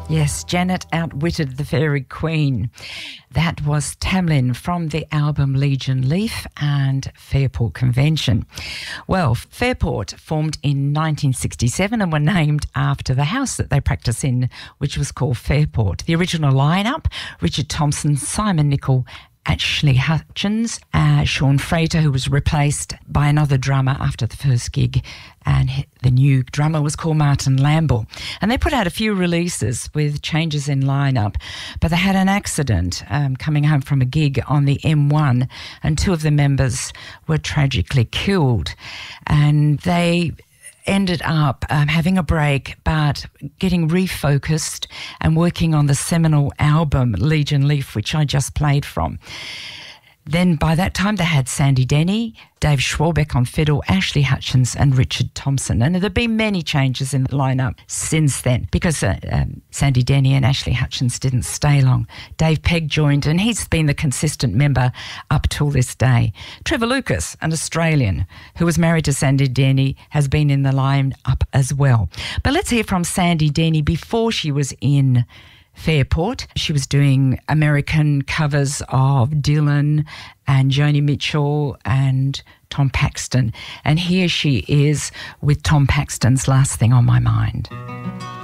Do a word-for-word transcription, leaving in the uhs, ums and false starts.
Yes, Janet outwitted the Fairy Queen. That was Tamlin from the album Legion Leaf and Fairport Convention. Well, Fairport formed in nineteen sixty-seven and were named after the house that they practice in, which was called Fairport. The original lineup: Richard Thompson, Simon Nicol, Ashley Hutchins, uh, Sean Frater, who was replaced by another drummer after the first gig, and the new drummer was called Martin Lamble. And they put out a few releases with changes in lineup, but they had an accident um, coming home from a gig on the M one, and two of the members were tragically killed. And they ended up um, having a break, but getting refocused and working on the seminal album Legion Leaf, which I just played from. Then by that time they had Sandy Denny, Dave Schwalbeck on fiddle, Ashley Hutchins and Richard Thompson. And there have been many changes in the lineup since then because uh, um, Sandy Denny and Ashley Hutchins didn't stay long. Dave Pegg joined and he's been the consistent member up till this day. Trevor Lucas, an Australian who was married to Sandy Denny, has been in the lineup as well. But let's hear from Sandy Denny before she was in Fairport. She was doing American covers of Dylan and Joni Mitchell and Tom Paxton. And here she is with Tom Paxton's Last Thing on My Mind.